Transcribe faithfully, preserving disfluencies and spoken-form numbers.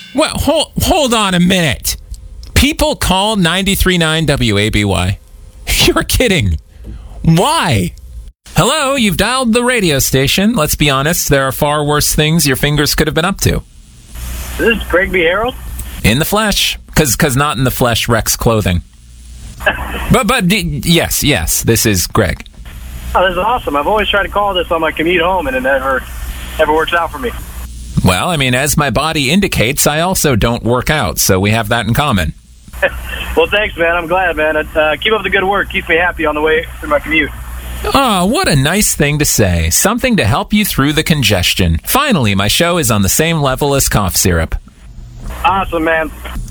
Well, hold, hold on a minute. People call ninety-three point nine W A B Y. You're kidding. Why? Hello, you've dialed the radio station. Let's be honest, there are far worse things your fingers could have been up to. This is Greg B. Harold? In the flesh. Because because not in the flesh Rex clothing. but, but, d- yes, yes, this is Greg. Oh, this is awesome. I've always tried to call this on my commute home, and it never, never works out for me. Well, I mean, as my body indicates, I also don't work out, so we have that in common. Well, thanks, man. I'm glad, man. Uh, keep up the good work. Keeps me happy on the way through my commute. Oh, what a nice thing to say. Something to help you through the congestion. Finally, my show is on the same level as cough syrup. Awesome, man.